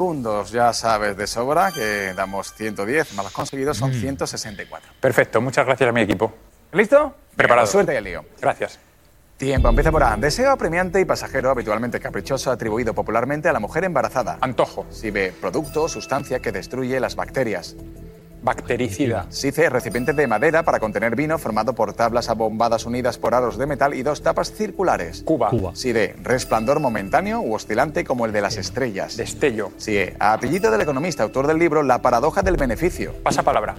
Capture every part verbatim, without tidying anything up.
segundos, ya sabes de sobra que damos ciento diez, más los conseguidos son ciento sesenta y cuatro. Perfecto, muchas gracias a mi equipo. ¿Listo? Preparado. Venga, suerte y el lío. Gracias. Tiempo, empieza por A. Deseo apremiante y pasajero, habitualmente caprichoso, atribuido popularmente a la mujer embarazada. Antojo. Si B, producto o sustancia que destruye las bacterias. Bactericida. Si C, recipiente de madera para contener vino formado por tablas abombadas unidas por aros de metal y dos tapas circulares. Cuba. Cuba. Si D, resplandor momentáneo u oscilante como el de las estrellas. Destello. Si E, apellido del economista, autor del libro La paradoja del beneficio. Pasa palabra.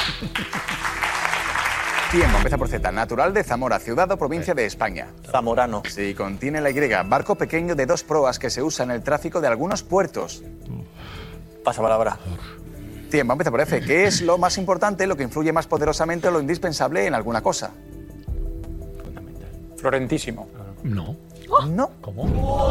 Tiempo, empieza por Z. Natural de Zamora, ciudad o provincia de España. Zamorano. Si contiene la Y, barco pequeño de dos proas que se usa en el tráfico de algunos puertos. Pasa palabra. Tiempo, empieza por F. ¿Qué es lo más importante, lo que influye más poderosamente o lo indispensable en alguna cosa? Florentísimo. No. No. ¿Cómo?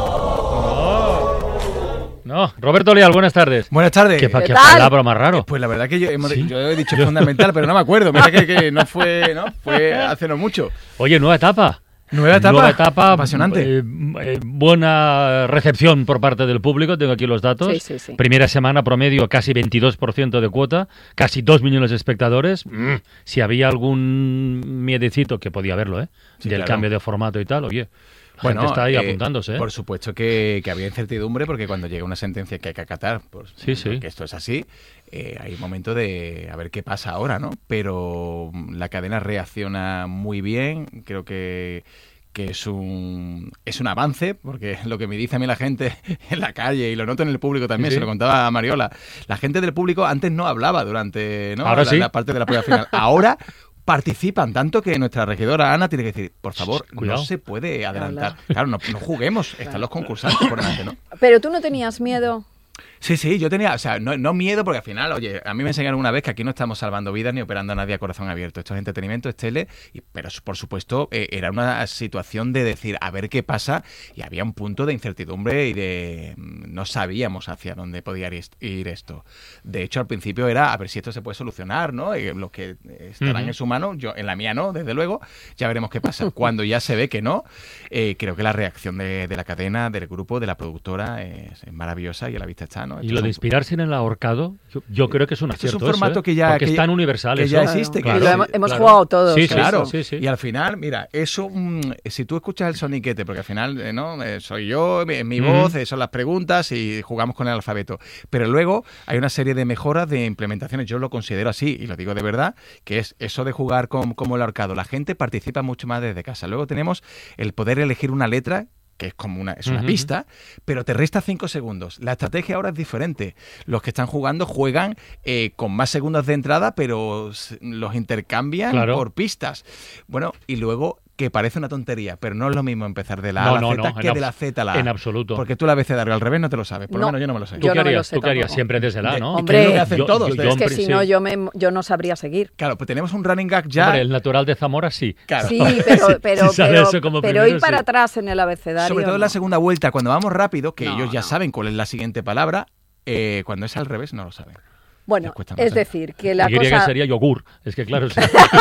No. Roberto Leal, buenas tardes. Buenas tardes. ¿Qué, pa- ¿Qué qué tal? palabra más raro? Pues la verdad que yo, hemos- ¿Sí? yo he dicho fundamental, pero no me acuerdo. Mira que, que no fue, ¿no? Fue hace no mucho. Oye, nueva etapa. Nueva etapa. Nueva etapa. Apasionante. eh, eh, buena recepción por parte del público. Tengo aquí los datos. Sí, sí, sí. Primera semana promedio casi veintidós por ciento de cuota. Casi dos millones de espectadores. Mm, si había algún miedecito, que podía haberlo, ¿eh? Sí, Del claro. cambio de formato y tal, oye. La Bueno, gente está ahí eh, apuntándose, ¿eh? Por supuesto que, que había incertidumbre porque cuando llega una sentencia que hay que acatar, pues, Sí, sí. que esto es así, eh, hay un momento de a ver qué pasa ahora, ¿no? Pero mm, la cadena reacciona muy bien, creo que que es un es un avance, porque lo que me dice a mí la gente en la calle, y lo noto en el público también, Sí, sí. se lo contaba a Mariola, la gente del público antes no hablaba durante, ¿no? Ahora la, sí. la parte de la prueba final. Ahora participan tanto que nuestra regidora Ana tiene que decir, por favor, Shh, cuidado. no se puede adelantar. Claro, no, no juguemos, están los concursantes por delante, ¿no? Pero tú no tenías miedo. Sí, sí, yo tenía, o sea, no, no miedo, porque al final, oye, a mí me enseñaron una vez que aquí no estamos salvando vidas ni operando a nadie a corazón abierto. Esto es entretenimiento, es tele, y, pero por supuesto eh, era una situación de decir, a ver qué pasa, y había un punto de incertidumbre y de mm, no sabíamos hacia dónde podía ir, est- ir esto. De hecho, al principio era a ver si esto se puede solucionar, ¿no? Y los que estarán Ujú. en su mano, yo en la mía no, desde luego, ya veremos qué pasa. Cuando ya se ve que no, eh, creo que la reacción de, de la cadena, del grupo, de la productora es, es maravillosa y a la vista está, ¿no? Y Esto lo es de un- inspirarse en el ahorcado, yo, yo creo que es un Esto es acierto. un formato eso, ¿eh? que ya- Porque que es ya- tan universal. que eso. ya existe, Y claro. lo hemos, Sí, hemos claro. jugado todos. Sí, sí, eso. Claro, sí, sí. y al final, mira, eso, mm, si tú escuchas el soniquete, porque al final, eh, ¿no? Eh, soy yo, mi, mi Ujú. voz, eh, son las preguntas y jugamos con el alfabeto. Pero luego hay una serie de mejoras, de implementaciones, yo lo considero así, y lo digo de verdad, que es eso de jugar con, como el ahorcado. La gente participa mucho más desde casa. Luego tenemos el poder elegir una letra, que es como una, es una Ujú. pista, pero te resta cinco segundos. La estrategia ahora es diferente. Los que están jugando juegan eh, con más segundos de entrada, pero s- los intercambian Claro. por pistas. Bueno, y luego, que parece una tontería, pero no es lo mismo empezar de la A No, a la no, Z no, que en de la abs- Z a la A. en absoluto. Porque tú la abecedario al revés no te lo sabes. Por lo No. menos yo no me lo sé. ¿Tú Yo qué no me lo harías? sé ¿Tú qué harías? tampoco. Siempre desde la A, De- ¿no? ¿y qué Hombre, es lo que hacen Yo- todos? yo- De- yo Es que hombre, si sí. no, yo, me, yo no sabría seguir. Claro, pues tenemos un running gag ya. Hombre, el que- natural de Zamora sí. claro. Sí, pero, pero, Si sale pero, eso como pero primero, ir para sí. atrás en el abecedario. Sobre todo en la no. segunda vuelta, cuando vamos rápido, que No, ellos ya no. saben cuál es la siguiente palabra, eh, cuando es al revés no lo saben. Bueno, Les cuesta más, es ¿eh? decir, que la Y griega cosa, sería yogur. Es que claro, sí.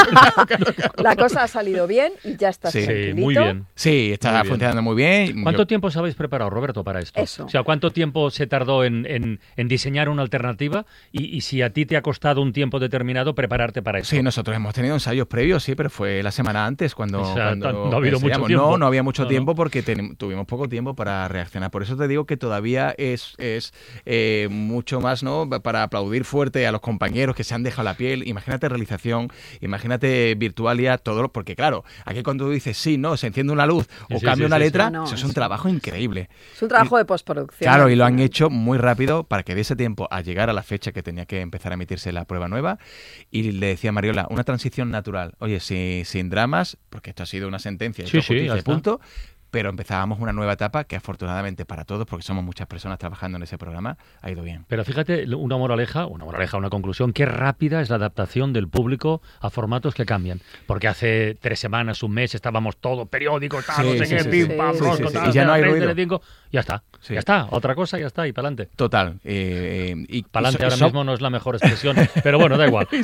la cosa ha salido bien y ya está Sí, Sí, tranquilito. muy bien. Sí, está Muy bien. funcionando muy bien. ¿Cuánto Yo- tiempo os habéis preparado, Roberto, para esto? Eso. O sea, ¿cuánto tiempo se tardó en, en- en diseñar una alternativa? Y, y si a ti te ha costado un tiempo determinado prepararte para eso. Sí, nosotros hemos tenido ensayos previos, sí, pero fue la semana antes cuando, O sea, cuando no ha habido mucho ensayamos. tiempo. No, no había mucho No, no. tiempo porque ten- tuvimos poco tiempo para reaccionar. Por eso te digo que todavía es, es eh, mucho más, ¿no? Para aplaudir fuerte a los compañeros que se han dejado la piel. Imagínate realización, imagínate Virtualia, todo, lo- porque claro, aquí cuando tú dices sí, no, se enciende una luz Sí, o sí, cambia sí, una sí, letra, sí. No, eso es eso- un trabajo increíble. Es un trabajo de postproducción. Claro, y lo han al final. hecho muy rápido para que diese tiempo a llegar a la fecha que tenía que empezar a emitirse la prueba nueva. Y le decía a Mariola, una transición natural. Oye, si- sin dramas, porque esto ha sido una sentencia, Sí, esto sí, justicia ya y está. punto. Pero empezábamos una nueva etapa que afortunadamente para todos, porque somos muchas personas trabajando en ese programa, ha ido bien. Pero fíjate, una moraleja, una moraleja, una conclusión, qué rápida es la adaptación del público a formatos que cambian. Porque hace tres semanas, un mes, estábamos todos periódicos, tal, Sí, no sé sí, qué, sí, pim, sí. pam, Sí, rosco, sí, sí. tal, Y ya no hay tres, ruido. Telecinco, ya está, Sí. ya está, otra cosa, ya está, y para adelante. Total. Eh, eh, y, Para y so- adelante ahora so- mismo no es la mejor expresión, pero bueno, da igual.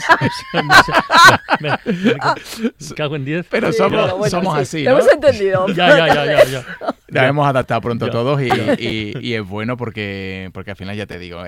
Me- me- me cago en diez. Pero Sí, somos, pero bueno, somos sí. así, Lo ¿no? hemos entendido. Ya, ya, ya, ya, ya. Nos Ya. hemos adaptado pronto Ya. todos y, y- y es bueno porque, porque al final ya te digo,